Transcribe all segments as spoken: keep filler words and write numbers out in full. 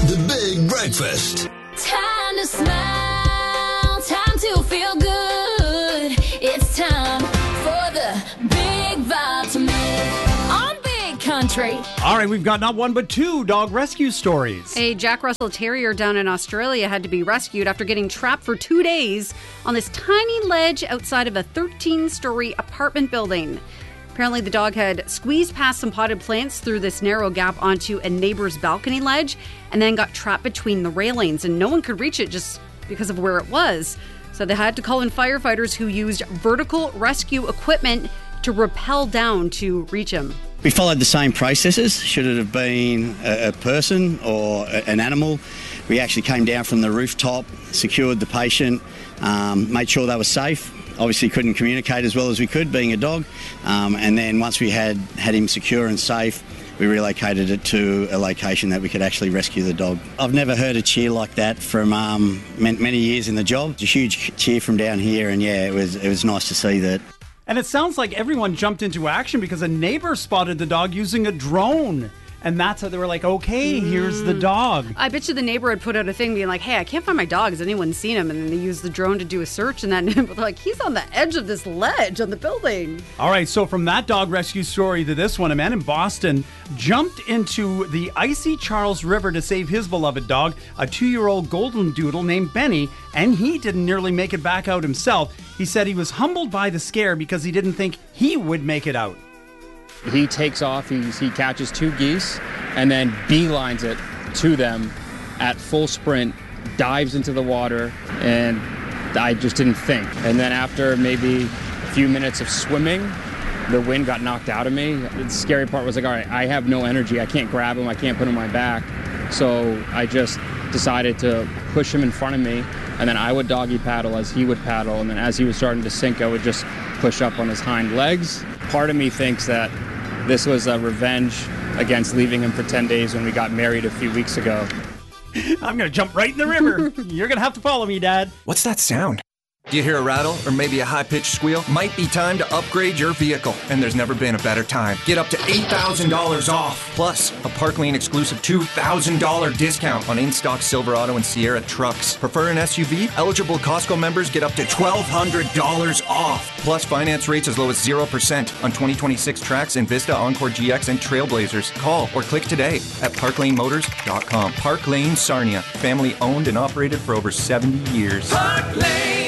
The Big Breakfast. Time to smile, time to feel good. It's time for the Big Vitamin on Big Country. All right, we've got not one but two dog rescue stories. A Jack Russell Terrier down in Australia had to be rescued after getting trapped for two days on this tiny ledge outside of a thirteen-story apartment building. Apparently, the dog had squeezed past some potted plants through this narrow gap onto a neighbor's balcony ledge and then got trapped between the railings, and no one could reach it just because of where it was. So they had to call in firefighters who used vertical rescue equipment to rappel down to reach him. We followed the same processes. Should it have been a, a person or a, an animal, we actually came down from the rooftop, secured the patient, um, made sure they were safe. Obviously couldn't communicate as well as we could, being a dog. Um, and then once we had, had him secure and safe, we relocated it to a location that we could actually rescue the dog. I've never heard a cheer like that from um, many years in the job. It's a huge cheer from down here, and yeah, it was it was nice to see that. And it sounds like everyone jumped into action because a neighbor spotted the dog using a drone. And that's how they were like, okay, mm. here's the dog. I bet you the neighbor had put out a thing being like, hey, I can't find my dog. Has anyone seen him? And then they used the drone to do a search. And then they're like, he's on the edge of this ledge on the building. All right, so from that dog rescue story to this one, a man in Boston jumped into the icy Charles River to save his beloved dog, a two-year-old golden doodle named Benny. And he didn't nearly make it back out himself. He said he was humbled by the scare because he didn't think he would make it out. He takes off, he's, he catches two geese, and then beelines it to them at full sprint, dives into the water, and I just didn't think. And then after maybe a few minutes of swimming, the wind got knocked out of me. The scary part was like, all right, I have no energy. I can't grab him. I can't put him on my back. So I just decided to push him in front of me, and then I would doggy paddle as he would paddle, and then as he was starting to sink, I would just push up on his hind legs. Part of me thinks that this was a revenge against leaving him for ten days when we got married a few weeks ago. I'm going to jump right in the river. You're going to have to follow me, Dad. What's that sound? Do you hear a rattle or maybe a high-pitched squeal? Might be time to upgrade your vehicle, and there's never been a better time. Get up to eight thousand dollars off, plus a Park Lane exclusive two thousand dollars discount on in-stock Silverado and Sierra trucks. Prefer an S U V? Eligible Costco members get up to twelve hundred dollars off, plus finance rates as low as zero percent on twenty twenty-six Trax and Vista, Encore G X, and Trailblazers. Call or click today at park lane motors dot com. Park Lane Sarnia, family owned and operated for over seventy years. Park Lane!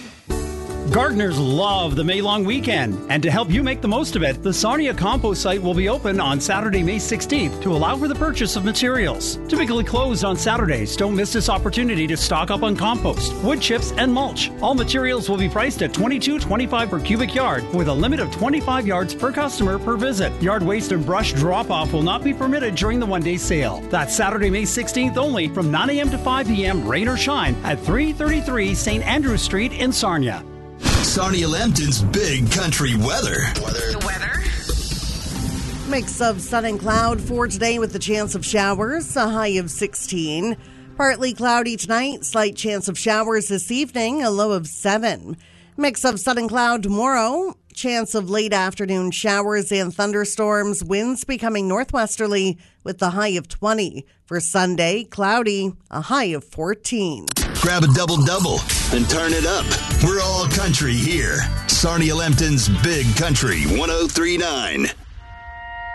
Gardeners love the May long weekend, and to help you make the most of it, the Sarnia compost site will be open on Saturday, May sixteenth to allow for the purchase of materials. Typically closed on Saturdays, don't miss this opportunity to stock up on compost, wood chips, and mulch. All materials will be priced at twenty-two twenty-five per cubic yard, with a limit of twenty-five yards per customer per visit. Yard waste and brush drop-off will not be permitted during the one-day sale. That's Saturday, May sixteenth only from nine a.m. to five p.m. rain or shine at three thirty-three Saint Andrew Street in Sarnia. Sarnia Lambton's Big Country weather. Weather. The weather. Mix of sun and cloud for today with the chance of showers, a high of sixteen. Partly cloudy tonight, slight chance of showers this evening, a low of seven. Mix of sun and cloud tomorrow, chance of late afternoon showers and thunderstorms, winds becoming northwesterly with the high of twenty. For Sunday, cloudy, a high of fourteen. Grab a double-double and turn it up. We're all country here. Sarnia Lambton's Big Country one oh three point nine.